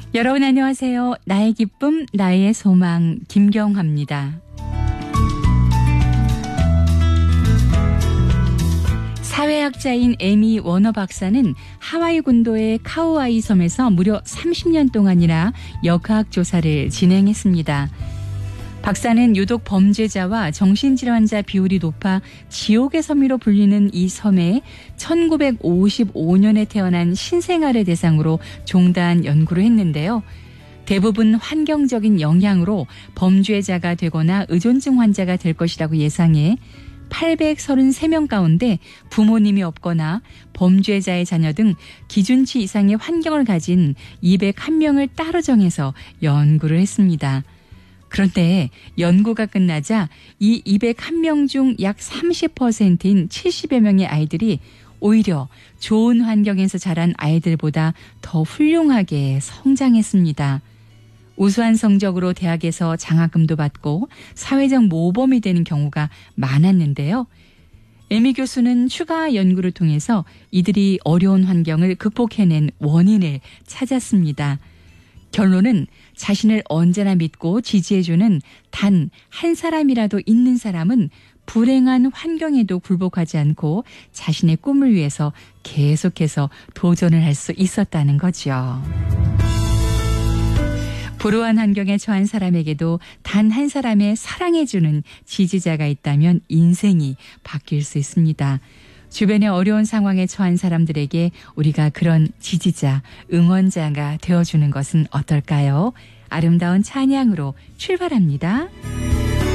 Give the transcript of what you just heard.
여러분 안녕하세요. 나의 기쁨, 나의 소망, 김경화입니다. 사회학자인 에미 워너 박사는 하와이 군도의 카우아이 섬에서 무려 30년 동안이나 역학 조사를 진행했습니다. 박사는 유독 범죄자와 정신질환자 비율이 높아 지옥의 섬으로 불리는 이 섬에 1955년에 태어난 신생아를 대상으로 종단 연구를 했는데요. 대부분 환경적인 영향으로 범죄자가 되거나 의존증 환자가 될 것이라고 예상해 833명 가운데 부모님이 없거나 범죄자의 자녀 등 기준치 이상의 환경을 가진 201명을 따로 정해서 연구를 했습니다. 그런데 연구가 끝나자 이 201명 중 약 30%인 70여 명의 아이들이 오히려 좋은 환경에서 자란 아이들보다 더 훌륭하게 성장했습니다. 우수한 성적으로 대학에서 장학금도 받고 사회적 모범이 되는 경우가 많았는데요. 에미 교수는 추가 연구를 통해서 이들이 어려운 환경을 극복해낸 원인을 찾았습니다. 결론은 자신을 언제나 믿고 지지해주는 단 한 사람이라도 있는 사람은 불행한 환경에도 굴복하지 않고 자신의 꿈을 위해서 계속해서 도전을 할 수 있었다는 거죠. 불우한 환경에 처한 사람에게도 단 한 사람의 사랑해주는 지지자가 있다면 인생이 바뀔 수 있습니다. 주변의 어려운 상황에 처한 사람들에게 우리가 그런 지지자, 응원자가 되어주는 것은 어떨까요? 아름다운 찬양으로 출발합니다.